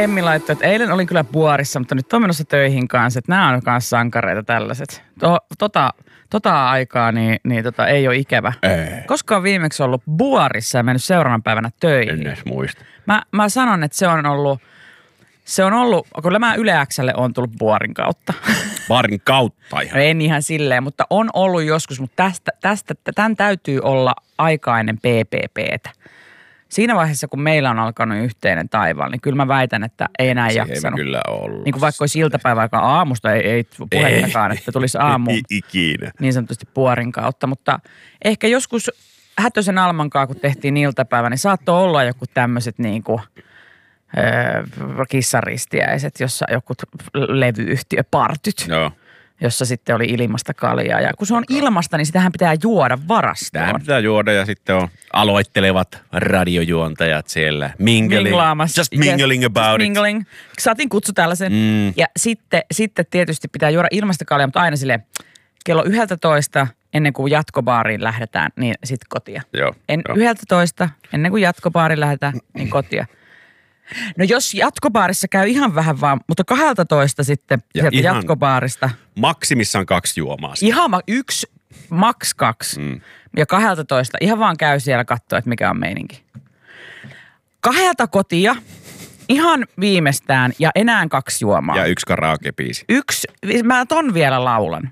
Emmi laittoi, että eilen olin kyllä buarissa, mutta nyt on menossa töihin kanssa, että nämä on myös sankareita tällaiset. Tota aikaa niin ei ole ikävä. Ei. Koska on viimeksi ollut buarissa ja mennyt seuraavana päivänä töihin. En edes muista. Mä sanon, että se on ollut, kyllä mä Yle X:lle on tullut buarin kautta. Baarin kautta ihan. En ihan silleen, mutta on ollut joskus, mutta tämän täytyy olla aika ennen PPPtä. Siinä vaiheessa, kun meillä on alkanut yhteinen taivaalla, niin kyllä mä väitän, että ei enää jaksanut. Ei kyllä ollut. Niin kuin vaikka olisi iltapäivä aamusta, ei puhettakaan, että tulisi aamu ikinä. niin sanotusti buarin kautta. Mutta ehkä joskus Hätösen Almankaan, kun tehtiin iltapäivä, niin saattoi olla joku tämmöiset niin kuin kissaristiäiset, jossa joku levyyhtiöpartyt. Joo. Jossa sitten oli ilmasta kaljaa. Ja kun se on ilmasta, niin sitähän pitää juoda varastoon. Tähän pitää juoda ja sitten on aloittelevat radiojuontajat siellä. Minglaamassa. Just mingling about it. Mingling. Saatiin kutsu tällaisen. Ja sitten tietysti pitää juoda ilmasta kaljaa, mutta aina silleen kello 11 ennen kuin jatkobaariin lähdetään, niin sitten kotia. Joo. 11 ennen kuin jatkobaariin lähdetään, niin kotia. No jos jatkobaarissa käy ihan vähän vaan, mutta 12 sitten sieltä jatkobaarista. Maksimissaan 2 juomaa. Ihan yksi, maks 2. Ja 12 ihan vaan käy siellä katsoa, että mikä on meininki. 2 kotia, ihan viimeistään ja enää 2 juomaa. Ja 1 karaoke-biisi. Mä ton vielä laulan.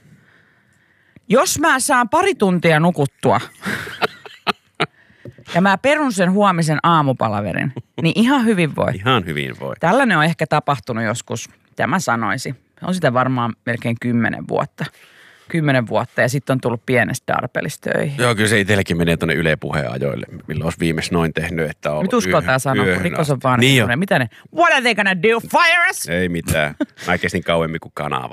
Jos mä saan 2 tuntia nukuttua ja mä perun sen huomisen aamupalaverin, niin ihan hyvin voi. Ihan hyvin voi. Tällainen on ehkä tapahtunut joskus, mitä mä sanoisin. On sitä varmaan melkein 10 vuotta. 10 vuotta ja sitten on tullut pienestä arpelista töihin. Joo, kyllä se itsellekin menee tuonne Yle Puheen ajoille, milloin olisi viimeksi noin tehnyt, että on nyt uskaltaa sanoa, kun Rikos on vaan niin mitä ne, what are they gonna do, fire us? Ei mitään. Mä kestin kauemmin kuin kanava.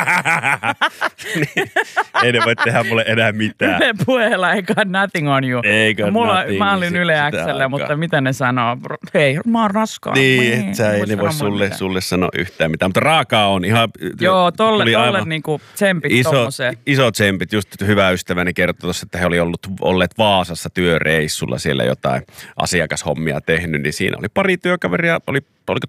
Niin, ei ne voi tehdä mulle enää mitään. Yle Puheella ei got nothing on you. Ei got nothing. Mä olin Yle X:llä, mutta mitä ne sanoo? Hei, mä oon raskaan. Niin, et sä ei ne voi sulle sanoa yhtään mitään. Mutta raakaa on ihan... Joo, tolle niinku tsempit tommoseen. Isot tsempit. Just hyvä ystäväni kertoi tuossa, että he oli olleet Vaasassa työreissulla siellä jotain asiakashommia tehnyt, niin siinä oli pari työkaveria, oliko